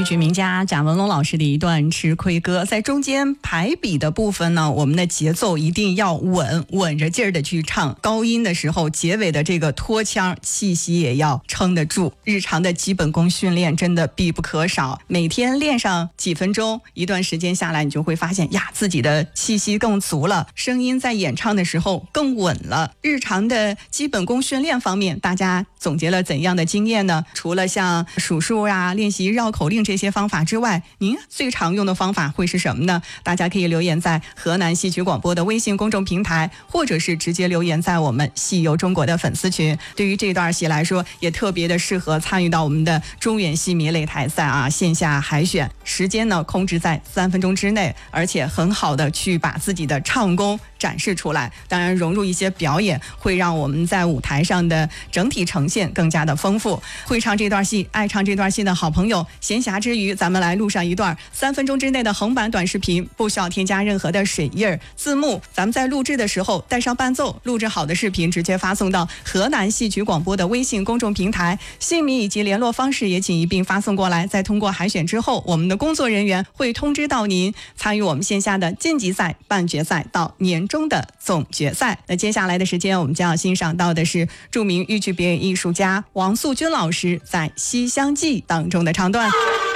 曲名家贾文龙老师的一段吃亏歌，在中间排比的部分呢，我们的节奏一定要稳着劲儿的去唱，高音的时候结尾的这个拖腔气息也要撑得住。日常的基本功训练真的必不可少，每天练上几分钟，一段时间下来，你就会发现呀，自己的气息更足了，声音在演唱的时候更稳了。日常的基本功训练方面，大家总结了怎样的经验呢？除了像数数啊、练习绕口令这些方法之外，您最常用的方法会是什么呢？大家可以留言在河南戏曲广播的微信公众平台，或者是直接留言在我们戏游中国的粉丝群。对于这段戏来说，也特别的适合参与到我们的中原戏迷擂台赛啊，线下海选，时间呢控制在3分钟之内，而且很好的去把自己的唱功展示出来。当然融入一些表演，会让我们在舞台上的整体呈现更加的丰富。会唱这段戏、爱唱这段戏的好朋友，闲暇之余咱们来录上一段3分钟之内的横版短视频，不需要添加任何的水印字幕，咱们在录制的时候带上伴奏，录制好的视频直接发送到河南戏曲广播的微信公众平台，姓名以及联络方式也请一并发送过来。在通过海选之后，我们的工作人员会通知到您，参与我们线下的晋级赛、半决赛到年终的总决赛。那接下来的时间，我们将要欣赏到的是著名豫剧表演艺术家王素君老师在《西厢记》当中的唱段。